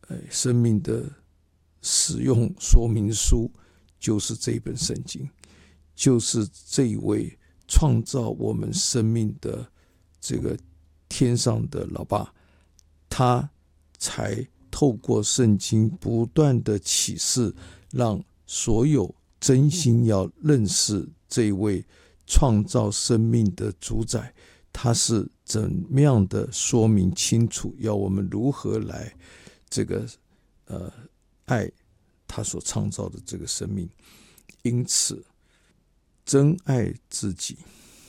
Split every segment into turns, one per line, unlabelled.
生命的使用说明书，就是这一本圣经，就是这一位创造我们生命的这个天上的老爸，他才透过圣经不断的启示，让所有真心要认识这一位创造生命的主宰，他是怎么样的说明清楚，要我们如何来这个爱他所创造的这个生命。因此真爱自己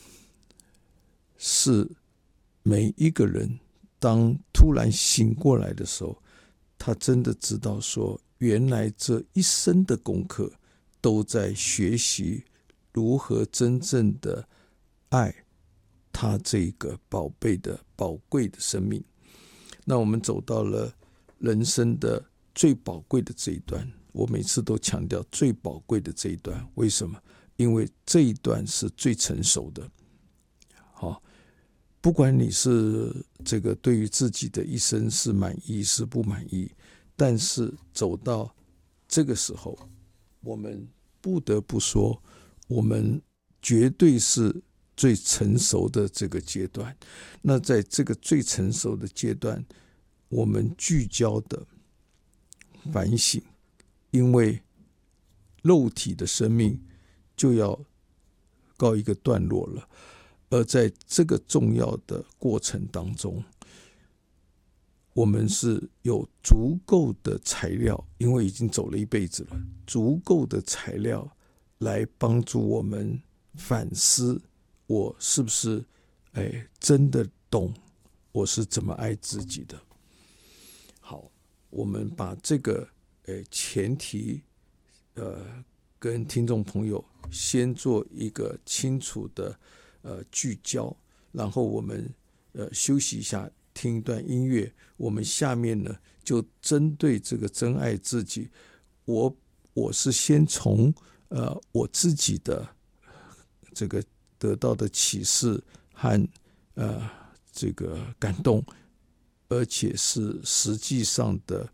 是每一个人当突然醒过来的时候，他真的知道说，原来这一生的功课都在学习如何真正的爱他这个宝贝的宝贵的生命。那我们走到了人生的最宝贵的这一段，我每次都强调最宝贵的这一段，为什么？因为这一段是最成熟的。好，不管你是这个对于自己的一生是满意是不满意，但是走到这个时候，我们不得不说，我们绝对是最成熟的这个阶段。那在这个最成熟的阶段，我们聚焦的反省，因为肉体的生命就要告一个段落了，而在这个重要的过程当中，我们是有足够的材料，因为已经走了一辈子了，足够的材料来帮助我们反思，我是不是真的懂我是怎么爱自己的。好，我们把这个前提跟听众朋友先做一个清楚的聚焦，然后我们休息一下，听一段音乐。我们下面呢就针对这个真爱自己，我是先从我自己的这个得到的启示和这个感动，而且是实际上的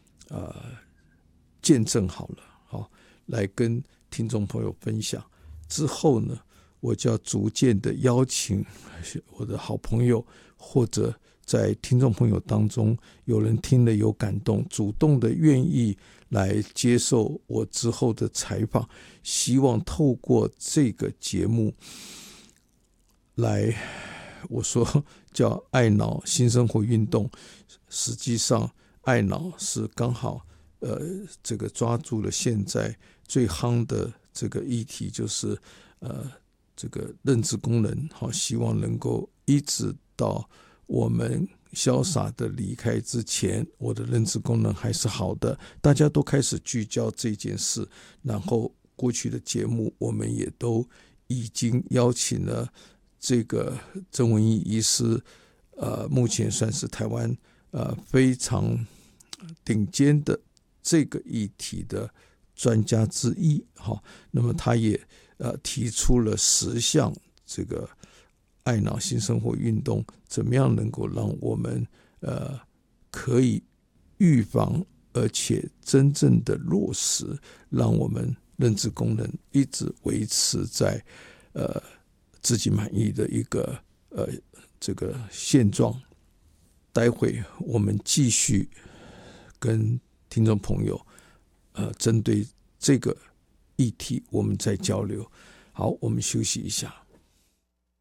见证好了，好，来跟听众朋友分享。之后呢，我就要逐渐的邀请我的好朋友，或者在听众朋友当中有人听了有感动，主动的愿意来接受我之后的采访，希望透过这个节目来，我说叫爱脑新生活运动，实际上爱脑是刚好这个抓住了现在最夯的这个议题，就是这个认知功能，好，希望能够一直到我们潇洒的离开之前，我的认知功能还是好的。大家都开始聚焦这件事，然后过去的节目我们也都已经邀请了这个曾文义医师，目前算是台湾非常顶尖的这个议题的专家之一。那么他也提出了10项这个爱脑新生活运动怎么样能够让我们可以预防，而且真正的落实，让我们认知功能一直维持在自己满意的一个这个现状。待会我们继续跟听众朋友针对这个议题我们再交流。好，我们休息一下。